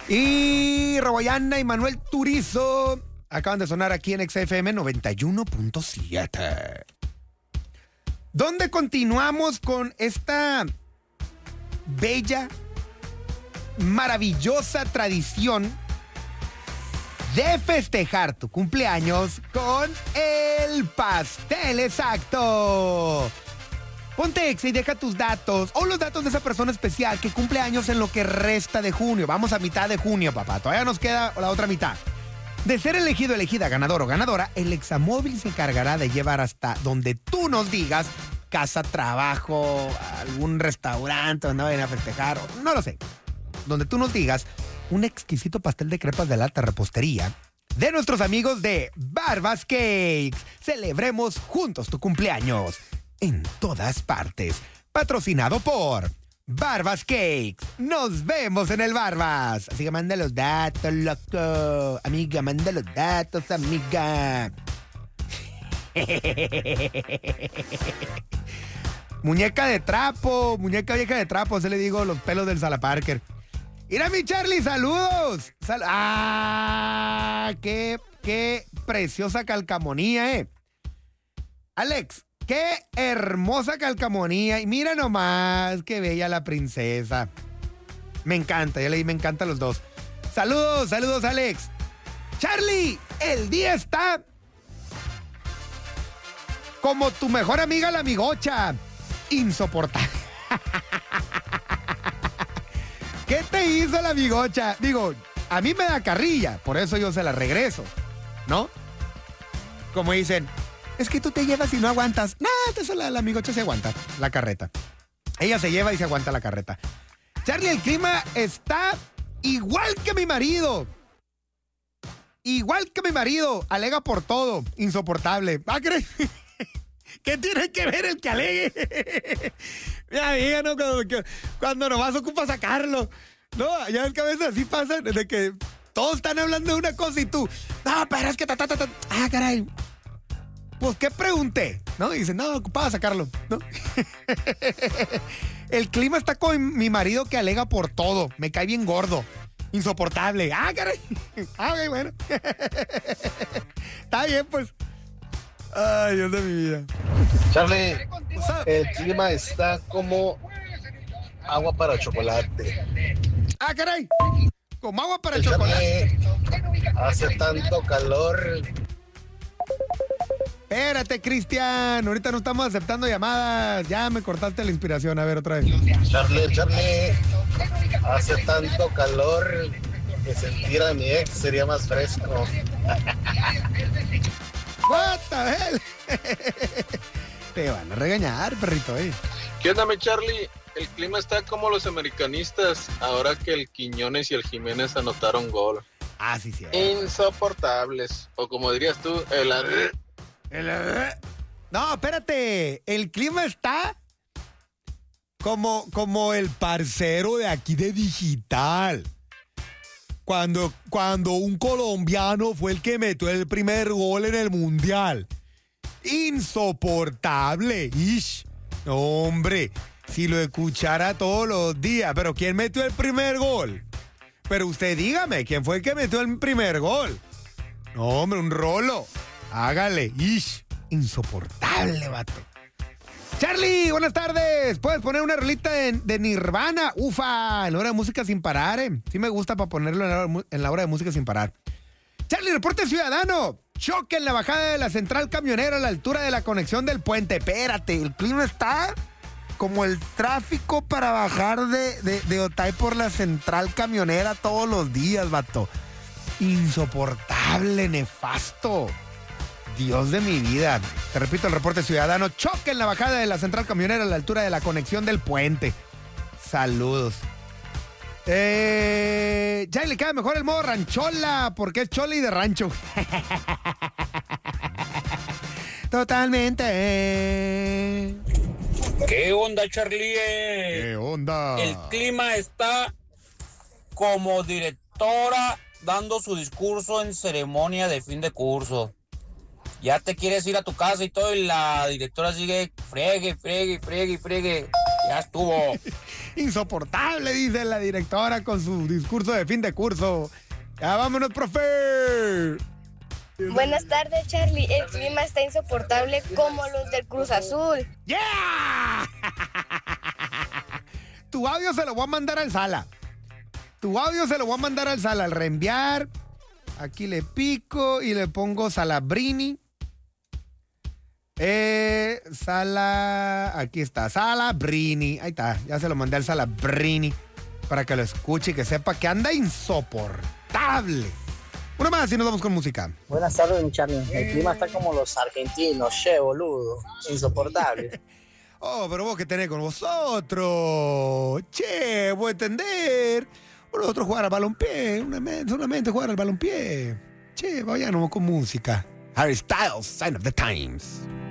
Y Raboyana y Manuel Turizo acaban de sonar aquí en XFM 91.7. Donde continuamos con esta bella, maravillosa tradición de festejar tu cumpleaños con el pastel exacto. Ponte Exa y deja tus datos o los datos de esa persona especial que cumple años en lo que resta de junio. Vamos a mitad de junio, papá. Todavía nos queda la otra mitad. De ser elegido, elegida, ganador o ganadora, el Examóvil se encargará de llevar hasta donde tú nos digas, casa, trabajo, algún restaurante donde vayan a festejar, no lo sé. Donde tú nos digas, un exquisito pastel de crepas de la alta repostería de nuestros amigos de Barbas Cakes. Celebremos juntos tu cumpleaños en todas partes. Patrocinado por Barbas Cakes. Nos vemos en el Barbas. Así que manda los datos, loco. Amiga, manda los datos, amiga. Muñeca de trapo, muñeca vieja de trapo, se le digo los pelos del Sala Parker. Mira mi Charlie, saludos. Qué preciosa calcamonía, Alex, qué hermosa calcamonía. Y mira nomás, qué bella la princesa. Me encanta, ya leí, me encantan los dos. Saludos, Alex. Charlie, el día está como tu mejor amiga la amigocha. Insoportable. ¿Qué te hizo la amigocha? Digo, a mí me da carrilla, por eso yo se la regreso, ¿no? Como dicen, es que tú te llevas y no aguantas. No, eso la amigocha se aguanta, la carreta. Ella se lleva y se aguanta la carreta. Charlie, el clima está igual que mi marido. Igual que mi marido, alega por todo, insoportable. ¿Va a creer? ¿Qué tiene que ver el que alegue? Mira, amiga, ¿no? Cuando nomás ocupa sacarlo. No, ya ves que a veces así pasa, de que todos están hablando de una cosa y tú, no, pero es que caray. Pues, ¿qué pregunté? ¿No? Y dicen, no, ocupaba sacarlo, ¿no? El clima está con mi marido que alega por todo. Me cae bien gordo. Insoportable. Caray. Ok, bueno. Está bien, pues. Ay, Dios de mi vida. Charlie, el clima está como agua para chocolate. Caray. Como agua para El chocolate. Charlie, hace tanto calor. Espérate, Cristian. Ahorita no estamos aceptando llamadas. Ya me cortaste la inspiración. A ver, otra vez. Charlie, hace tanto calor que sentir a mi ex sería más fresco. What the hell? Te van a regañar, perrito, ¿Qué onda, mi Charlie? El clima está como los americanistas ahora que el Quiñones y el Jiménez anotaron gol. Sí, sí. Insoportables. O como dirías tú, No, espérate. El clima está como el parcero de aquí de Digital. Cuando un colombiano fue el que metió el primer gol en el Mundial. Insoportable. Ish. No, hombre, si lo escuchara todos los días. Pero ¿quién metió el primer gol? Pero usted dígame, ¿quién fue el que metió el primer gol? No, hombre, un rolo. Hágale. Ish. Insoportable, vato. Charlie, buenas tardes. ¿Puedes poner una rolita de Nirvana? Ufa, en la hora de música sin parar, Sí me gusta para ponerlo en la hora de música sin parar. Charlie, reporte ciudadano. Choque en la bajada de la central camionera a la altura de la conexión del puente. Espérate, el clima está como el tráfico para bajar de Otay por la central camionera todos los días, vato. Insoportable, nefasto. Dios de mi vida. Te repito el reporte ciudadano. Choque en la bajada de la central camionera a la altura de la conexión del puente. Saludos. Ya le queda mejor el modo ranchola, porque es chola y de rancho. Totalmente. ¿Qué onda, Charlie? ¿Qué onda? El clima está como directora dando su discurso en ceremonia de fin de curso. Ya te quieres ir a tu casa y todo, y la directora sigue friegue. Ya estuvo. Insoportable, dice la directora con su discurso de fin de curso. Ya vámonos, profe. Buenas tardes, Charlie. El clima está insoportable como los del Cruz Azul. ¡Yeah! Tu audio se lo voy a mandar al Sala. Al reenviar. Aquí le pico y le pongo Salabrini. Aquí está, Salabrini. Ahí está, ya se lo mandé al Salabrini para que lo escuche y que sepa que anda insoportable. Una más y nos vamos con música. Buenas tardes, mi Charlie. El clima está como los argentinos, boludo. Insoportable. Oh, pero vos qué tenés con vosotros. Che, voy a entender. Nosotros jugar al balompié, solamente jugar al balompié. Che, vayamos con música. Harry Styles, Sign of the Times.